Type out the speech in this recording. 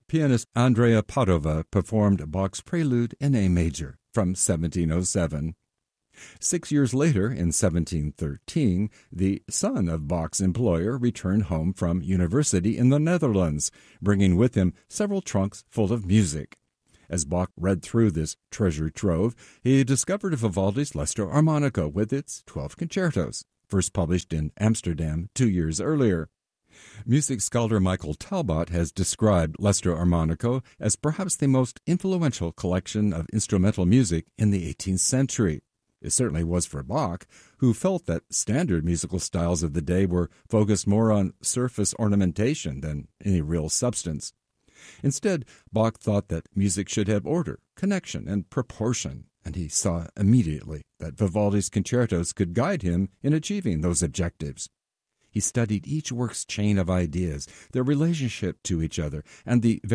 Pianist Andrea Padova performed Bach's Prelude in A major from 1707. 6 years later, in 1713, the son of Bach's employer returned home from university in the Netherlands, bringing with him several trunks full of music. As Bach read through this treasure trove, he discovered Vivaldi's L'Estro Armonico with its 12 concertos, first published in Amsterdam 2 years earlier. Music scholar Michael Talbot has described L'Estro Armonico as perhaps the most influential collection of instrumental music in the 18th century. It certainly was for Bach, who felt that standard musical styles of the day were focused more on surface ornamentation than any real substance. Instead, Bach thought that music should have order, connection, and proportion, and he saw immediately that Vivaldi's concertos could guide him in achieving those objectives. He studied each work's chain of ideas, their relationship to each other, and the